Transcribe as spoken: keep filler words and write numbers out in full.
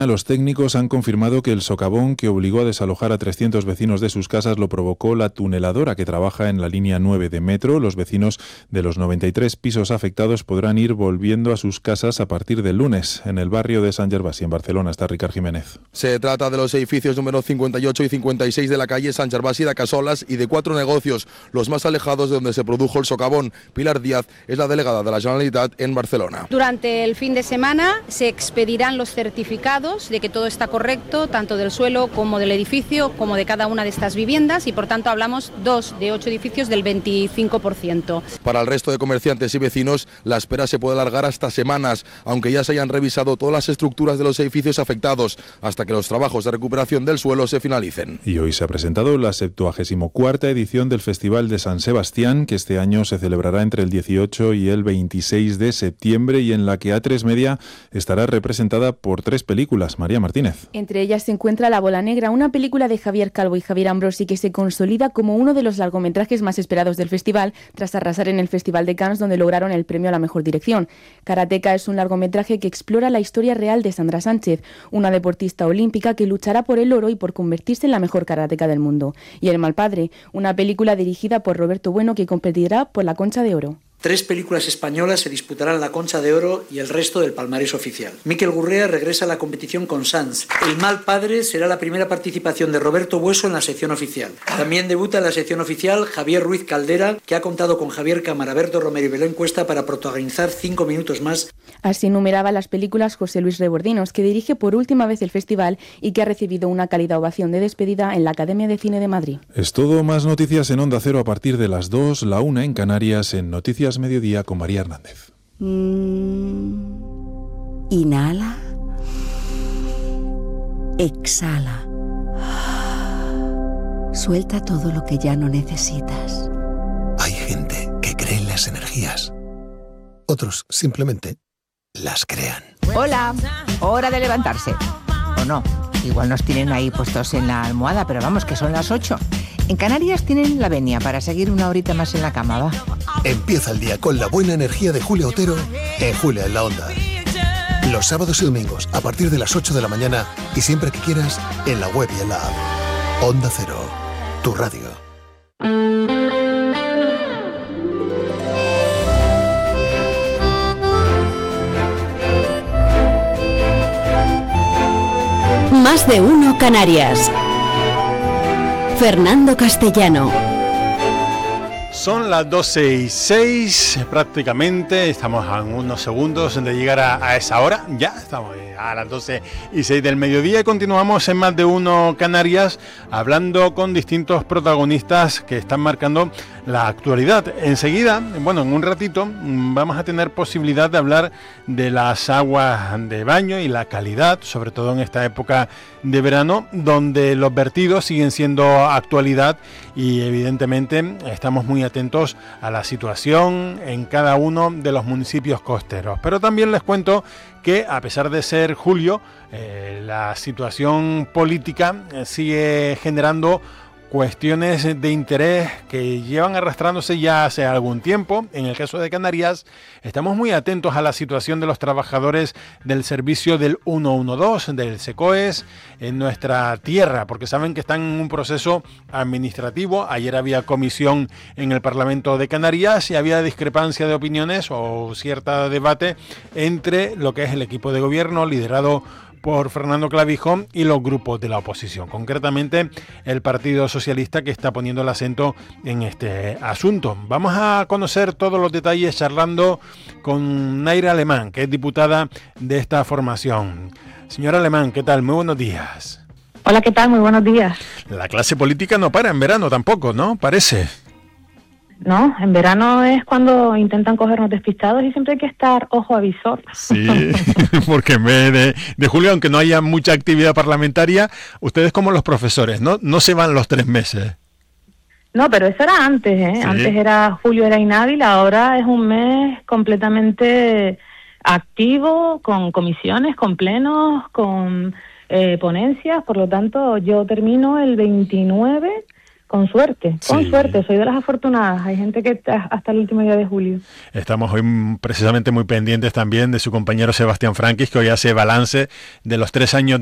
Los técnicos han confirmado que el socavón que obligó a desalojar a trescientos vecinos de sus casas lo provocó la tuneladora que trabaja en la línea nueve de metro. Los vecinos de los noventa y tres pisos afectados podrán ir volviendo a sus casas a partir del lunes. En el barrio de Sant Gervasi, en Barcelona, está Ricard Jiménez. Se trata de los edificios número cincuenta y ocho y cincuenta y seis de la calle Sant Gervasi de Casolas y de cuatro negocios, los más alejados de donde se produjo el socavón. Pilar Díaz es la delegada de la Generalitat en Barcelona. Durante el fin de semana se expedirán los certificados de que todo está correcto, tanto del suelo como del edificio, como de cada una de estas viviendas, y por tanto hablamos dos de ocho edificios del veinticinco por ciento. Para el resto de comerciantes y vecinos, la espera se puede alargar hasta semanas, aunque ya se hayan revisado todas las estructuras de los edificios afectados, hasta que los trabajos de recuperación del suelo se finalicen. Y hoy se ha presentado la septuagésima cuarta edición del Festival de San Sebastián, que este año se celebrará entre el dieciocho y el veintiséis de septiembre, y en la que A tres Media estará representada por tres películas. María Martínez. Entre ellas se encuentra La Bola Negra, una película de Javier Calvo y Javier Ambrosi que se consolida como uno de los largometrajes más esperados del festival, tras arrasar en el Festival de Cannes, donde lograron el premio a la mejor dirección. Karateka es un largometraje que explora la historia real de Sandra Sánchez, una deportista olímpica que luchará por el oro y por convertirse en la mejor karateka del mundo. Y El mal padre, una película dirigida por Roberto Bueno que competirá por la Concha de Oro. Tres películas españolas se disputarán la Concha de Oro y el resto del palmarés oficial. Miquel Gurrea regresa a la competición con Sants. El mal padre será la primera participación de Roberto Bueso en la sección oficial. También debuta en la sección oficial Javier Ruiz Caldera, que ha contado con Javier Cámara, Berto Romero y Belén Cuesta para protagonizar cinco minutos más. Así enumeraba las películas José Luis Rebordinos, que dirige por última vez el festival y que ha recibido una cálida ovación de despedida en la Academia de Cine de Madrid. Es todo. Más noticias en Onda Cero a partir de las dos, la una en Canarias, en Noticias Mediodía con María Hernández. Mm, inhala. Exhala. Suelta todo lo que ya no necesitas. Hay gente que cree en las energías. Otros simplemente las crean. Hola, hora de levantarse. ¿O no? Igual nos tienen ahí puestos en la almohada, pero vamos, que son las ocho. En Canarias tienen la venia para seguir una horita más en la cama, ¿va? Empieza el día con la buena energía de Julia Otero en Julia en la Onda. Los sábados y domingos a partir de las ocho de la mañana y siempre que quieras en la web y en la app. Onda Cero, tu radio. Más de uno Canarias. Fernando Castellano. Son las doce y seis prácticamente, estamos a unos segundos de llegar a, a esa hora, ya estamos a las doce y seis del mediodía y continuamos en Más de uno Canarias hablando con distintos protagonistas que están marcando la actualidad. Enseguida, bueno, en un ratito vamos a tener posibilidad de hablar de las aguas de baño y la calidad, sobre todo en esta época de verano, donde los vertidos siguen siendo actualidad y evidentemente estamos muy atentos a la situación en cada uno de los municipios costeros. Pero también les cuento que a pesar de ser julio, eh, la situación política eh, sigue generando cuestiones de interés que llevan arrastrándose ya hace algún tiempo. En el caso de Canarias, estamos muy atentos a la situación de los trabajadores del servicio del ciento doce, del SECOES, en nuestra tierra, porque saben que están en un proceso administrativo. Ayer había comisión en el Parlamento de Canarias y había discrepancia de opiniones o cierto debate entre lo que es el equipo de gobierno liderado por Fernando Clavijo y los grupos de la oposición, concretamente el Partido Socialista, que está poniendo el acento en este asunto. Vamos a conocer todos los detalles charlando con Naira Alemán, que es diputada de esta formación. Señora Alemán, ¿qué tal? Muy buenos días. Hola, ¿qué tal? Muy buenos días. La clase política no para en verano tampoco, ¿no? Parece. No, en verano es cuando intentan cogernos despistados y siempre hay que estar ojo avisor. Sí, porque en vez de, de julio, aunque no haya mucha actividad parlamentaria, ustedes como los profesores, ¿no? No se van los tres meses. No, pero eso era antes, ¿eh? Sí. Antes era julio, era inhábil, ahora es un mes completamente activo, con comisiones, con plenos, con eh, ponencias. Por lo tanto, yo termino el veintinueve con suerte, con Sí. suerte, soy de las afortunadas. Hay gente que está hasta el último día de julio. Estamos hoy mm, precisamente muy pendientes también de su compañero Sebastián Frankis, que hoy hace balance de los tres años